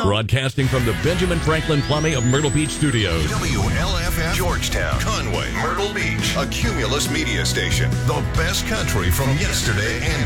Broadcasting from the Benjamin Franklin Plumbing of Myrtle Beach Studios. WLFF Georgetown, Conway, Myrtle Beach, a Cumulus media station. The best country from yesterday and